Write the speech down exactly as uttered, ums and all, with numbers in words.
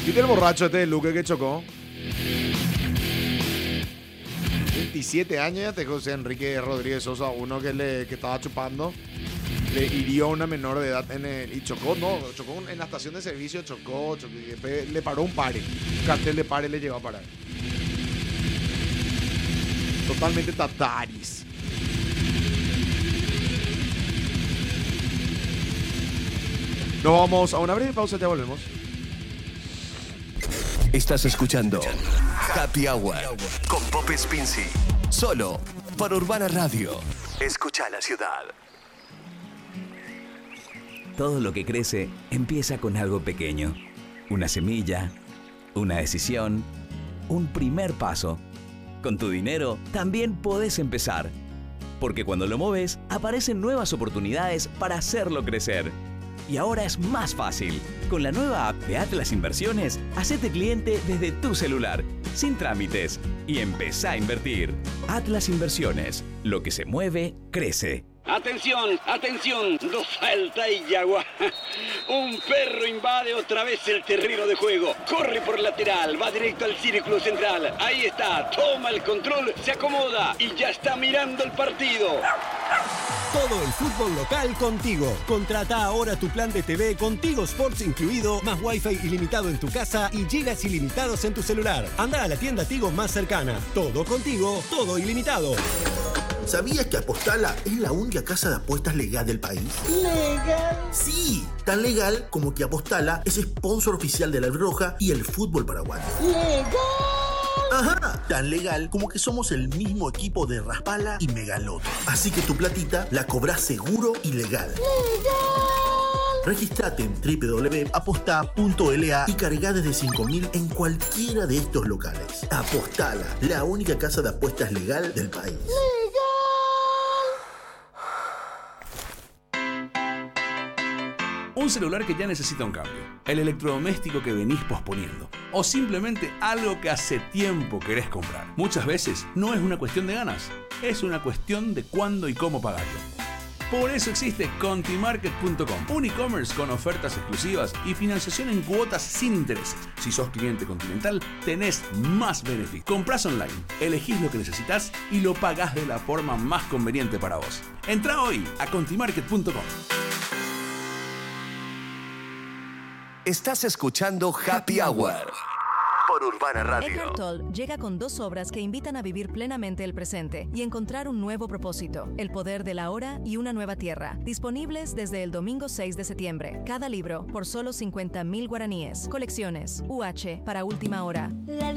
¿Viste el borracho este de Luque que chocó? veintisiete años ya te José Enrique Rodríguez Sosa, uno que, le, que estaba chupando. Le hirió a una menor de edad en el, y chocó, no, chocó en la estación de servicio, chocó, chocó y después le paró un pare. Un cartel de pare le llevó a parar. Totalmente tataris. Nos vamos a una breve pausa, ya volvemos. Estás escuchando Happy Hour con Pope Spincy. Solo por Urbana Radio. Escucha la ciudad. Todo lo que crece empieza con algo pequeño. Una semilla, una decisión, un primer paso. Con tu dinero también podés empezar. Porque cuando lo moves, aparecen nuevas oportunidades para hacerlo crecer. Y ahora es más fácil. Con la nueva app de Atlas Inversiones, hacete cliente desde tu celular, sin trámites, y empezá a invertir. Atlas Inversiones. Lo que se mueve, crece. Atención, atención, dos Salta y Yagua. Un perro invade otra vez el terreno de juego. Corre por lateral, va directo al círculo central. Ahí está, toma el control, se acomoda y ya está mirando el partido. Todo el fútbol local contigo. Contrata ahora tu plan de T V con Tigo Sports incluido, más Wi-Fi ilimitado en tu casa y gigas ilimitados en tu celular. Anda a la tienda Tigo más cercana. Todo contigo, todo ilimitado. ¿Sabías que Apostala es la única casa de apuestas legal del país? ¿Legal? Sí, tan legal como que Apostala es sponsor oficial de la Albirroja y el fútbol paraguayo. ¡Legal! Ajá, tan legal como que somos el mismo equipo de Raspala y Megaloto. Así que tu platita la cobrás seguro y legal. ¡Legal! Registrate en doble u doble u doble u punto aposta punto l a y cargá desde cinco mil en cualquiera de estos locales. Apostala, la única casa de apuestas legal del país. ¡Legal! Un celular que ya necesita un cambio, el electrodoméstico que venís posponiendo, o simplemente algo que hace tiempo querés comprar. Muchas veces no es una cuestión de ganas, es una cuestión de cuándo y cómo pagarlo. Por eso existe Contimarket punto com, un e-commerce con ofertas exclusivas y financiación en cuotas sin intereses. Si sos cliente Continental, tenés más beneficios. Comprás online, elegís lo que necesitas y lo pagás de la forma más conveniente para vos. Entrá hoy a Contimarket punto com. Estás escuchando Happy Hour por Urbana Radio. Eckhart Tolle llega con dos obras que invitan a vivir plenamente el presente y encontrar un nuevo propósito, El poder de la hora y Una nueva tierra, disponibles desde el domingo seis de septiembre. Cada libro por solo cincuenta mil guaraníes. Colecciones U H para última hora.